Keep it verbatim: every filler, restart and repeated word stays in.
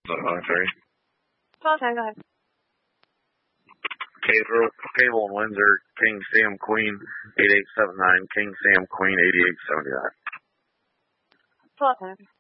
Uh, sorry. Oh, okay, go ahead. Cable, Cable and Windsor, King Sam Queen, eight eight seven nine, King Sam Queen, eighty-eight seventy-nine. Oh, okay.